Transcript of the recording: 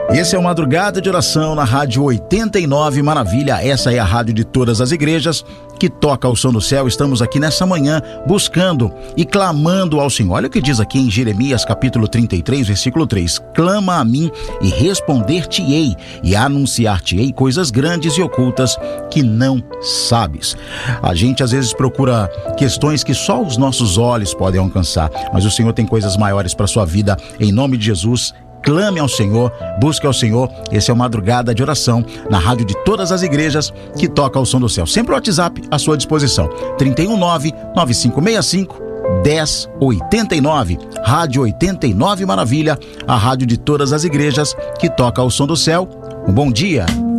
Esse é o Madrugada de Oração na Rádio 89 Maravilha. Essa é a rádio de todas as igrejas que toca o som do céu. Estamos aqui nessa manhã buscando e clamando ao Senhor. Olha o que diz aqui em Jeremias capítulo 33, versículo 3. Clama a mim e responder-te-ei e anunciar-te-ei coisas grandes e ocultas que não sabes. A gente às vezes procura questões que só os nossos olhos podem alcançar, mas o Senhor tem coisas maiores para a sua vida. Em nome de Jesus, clame ao Senhor, busque ao Senhor. Esse é o Madrugada de Oração na rádio de todas as igrejas que toca o som do céu. Sempre o WhatsApp à sua disposição, 319-9555-1089. Rádio 89 Maravilha, a rádio de todas as igrejas que toca o som do céu. Um bom dia.